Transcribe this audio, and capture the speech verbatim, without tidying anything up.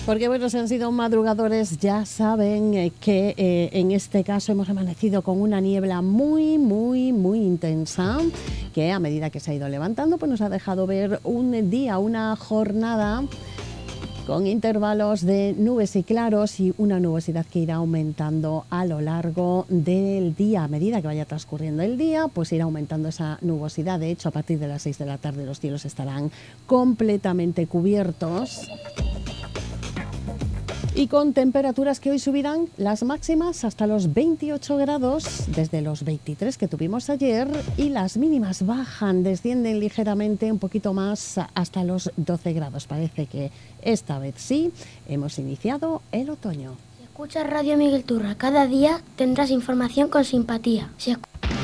Porque bueno, si han sido madrugadores ya saben eh, que eh, en este caso hemos amanecido con una niebla muy, muy, muy intensa que a medida que se ha ido levantando pues nos ha dejado ver un día, una jornada con intervalos de nubes y claros y una nubosidad que irá aumentando a lo largo del día. A medida que vaya transcurriendo el día, pues irá aumentando esa nubosidad. De hecho, a partir de las seis de la tarde los cielos estarán completamente cubiertos. Y con temperaturas que hoy subirán las máximas hasta los veintiocho grados, desde los veintitrés que tuvimos ayer, y las mínimas bajan, descienden ligeramente un poquito más hasta los doce grados. Parece que esta vez sí hemos iniciado el otoño. Si escuchas Radio Miguel Turra cada día, tendrás información con simpatía. Si